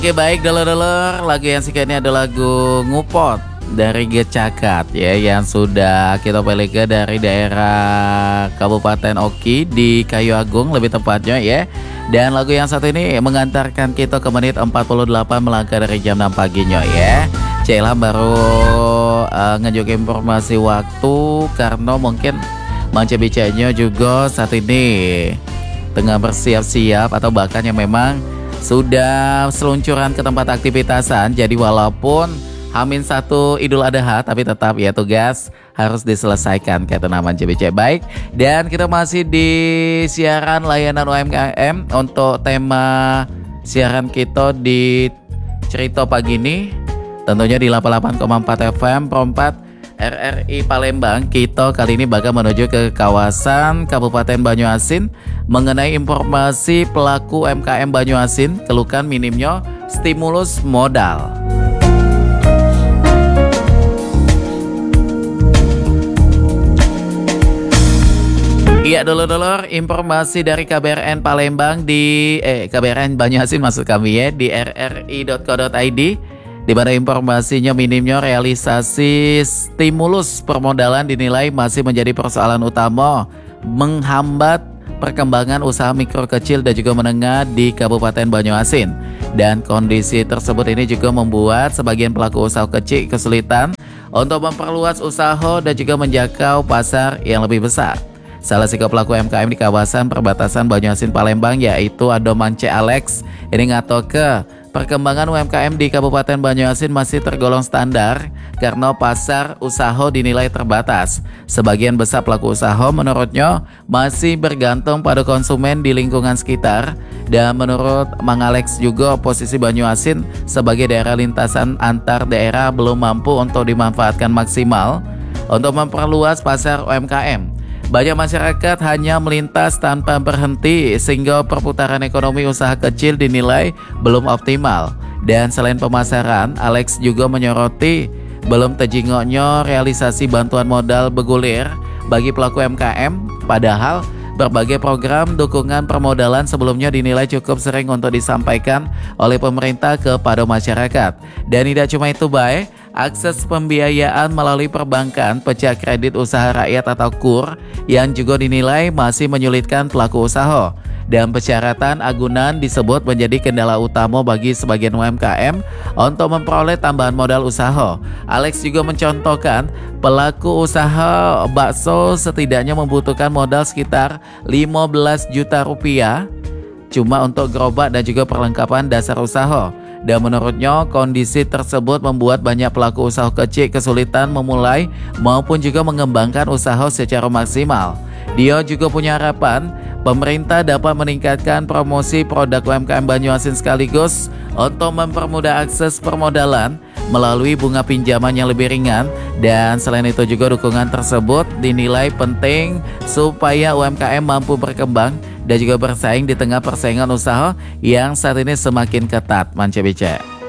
Oke baik dulur-dulur, lagu yang singkat ini ada lagu Ngupot dari Gecakat ya, yang sudah kita pilih dari daerah Kabupaten Oki di Kayu Agung lebih tepatnya ya. Dan lagu yang satu ini mengantarkan kita ke menit 48 melangkah dari jam 6 paginya ya. Cailah baru ngejuk informasi waktu karena mungkin Manca Bicanya juga saat ini tengah bersiap-siap atau bahkan yang memang sudah seluncuran ke tempat aktivitasan. Jadi walaupun H-1 Idul Adha tapi tetap ya tugas harus diselesaikan kata nama CBC. Baik, dan kita masih di siaran layanan UMKM untuk tema siaran kita di cerita pagi ini tentunya di 88,4 FM Pro 4 RRI Palembang. Kita kali ini bakal menuju ke kawasan Kabupaten Banyuasin mengenai informasi pelaku UMKM Banyuasin keluhkan minimnya stimulus modal. Iya dulur-dulur, informasi dari KBRN Palembang di KBRN Banyuasin maksud kami ya, di rri.co.id, di mana informasinya minimnya realisasi stimulus permodalan dinilai masih menjadi persoalan utama menghambat perkembangan usaha mikro kecil dan juga menengah di Kabupaten Banyuasin. Dan kondisi tersebut ini juga membuat sebagian pelaku usaha kecil kesulitan untuk memperluas usaha dan juga menjangkau pasar yang lebih besar. Salah satu pelaku UMKM di kawasan perbatasan Banyuasin Palembang yaitu Adomance Alex ini ngato ke perkembangan UMKM di Kabupaten Banyuasin masih tergolong standar karena pasar usaha dinilai terbatas. Sebagian besar pelaku usaha menurutnya masih bergantung pada konsumen di lingkungan sekitar. Dan menurut Mang Alex juga posisi Banyuasin sebagai daerah lintasan antar daerah belum mampu untuk dimanfaatkan maksimal untuk memperluas pasar UMKM. Banyak masyarakat hanya melintas tanpa berhenti sehingga perputaran ekonomi usaha kecil dinilai belum optimal. Dan selain pemasaran, Alex juga menyoroti belum terjingoknya realisasi bantuan modal bergulir bagi pelaku UMKM. Padahal berbagai program dukungan permodalan sebelumnya dinilai cukup sering untuk disampaikan oleh pemerintah kepada masyarakat. Dan tidak cuma itu baik, akses pembiayaan melalui perbankan, pecah kredit usaha rakyat atau KUR yang juga dinilai masih menyulitkan pelaku usaha. Dan persyaratan agunan disebut menjadi kendala utama bagi sebagian UMKM untuk memperoleh tambahan modal usaha. Alex juga mencontohkan pelaku usaha bakso setidaknya membutuhkan modal sekitar 15 juta rupiah cuma untuk gerobak dan juga perlengkapan dasar usaha. Dan menurutnya kondisi tersebut membuat banyak pelaku usaha kecil kesulitan memulai maupun juga mengembangkan usaha secara maksimal. Dia juga punya harapan pemerintah dapat meningkatkan promosi produk UMKM Banyuasin sekaligus untuk mempermudah akses permodalan melalui bunga pinjaman yang lebih ringan. Dan selain itu juga dukungan tersebut dinilai penting supaya UMKM mampu berkembang dan juga bersaing di tengah persaingan usaha yang saat ini semakin ketat. Manca Bica.